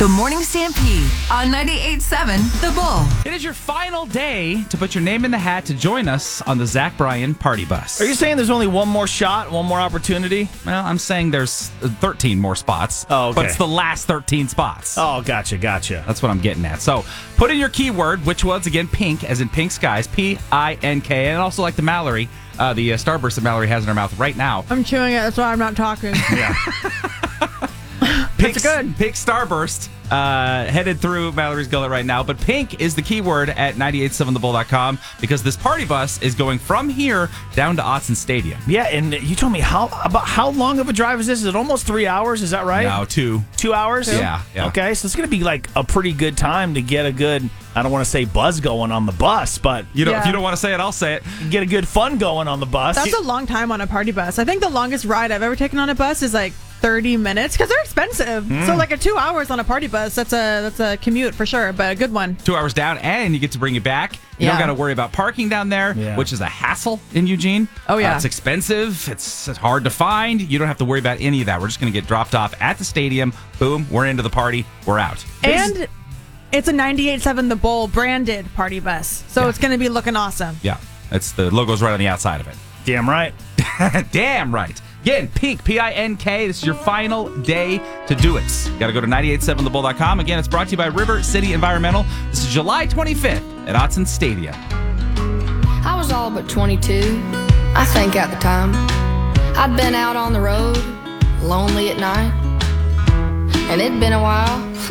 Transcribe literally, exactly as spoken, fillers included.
The Morning Stampede on ninety-eight point seven The Bull. It is your final day to put your name in the hat to join us on the Zach Bryan party bus. Are you saying there's only one more shot, one more opportunity? Well, I'm saying there's thirteen more spots. Oh, okay. But it's the last thirteen spots. Oh, gotcha, gotcha. That's what I'm getting at. So put in your keyword, which was, again, pink, as in pink skies, P I N K. And also like the Mallory, uh, the uh, Starburst that Mallory has in her mouth right now. I'm chewing it. That's why I'm not talking. Yeah. Pink, That's good. Pink Starburst uh, headed through Mallory's gullet right now. But pink is the keyword at nine eight seven the bull dot com because this party bus is going from here down to Autzen Stadium. Yeah, and you told me how about how long of a drive is this? Is it almost three hours? Is that right? No, two. Two hours? Yeah, yeah. Okay, so it's going to be like a pretty good time to get a good, I don't want to say buzz going on the bus, but You don't, Yeah. If you don't want to say it, I'll say it. get a good fun going on the bus. That's a long time on a party bus. I think the longest ride I've ever taken on a bus is like thirty minutes because they're expensive. Mm. So like a two hours on a party bus, that's a that's a commute for sure, but a good one. Two hours down, and you get to bring it back. You Yeah. don't got to worry about parking down there, Yeah. which is a hassle in Eugene. Oh, yeah. Uh, it's expensive. It's it's hard to find. You don't have to worry about any of that. We're just going to get dropped off at the stadium. Boom, we're into the party. We're out. And it's a ninety-eight point seven The Bull branded party bus. So Yeah. it's going to be looking awesome. Yeah, it's the logo's right on the outside of it. Damn right. Damn right. Again, pink, P I N K. This is your final day to do it. Got to go to nine eight seven the bull dot com. Again, it's brought to you by River City Environmental. This is July twenty-fifth at Autzen Stadium. I was all but twenty-two, I think at the time. I'd been out on the road, lonely at night. And it'd been a while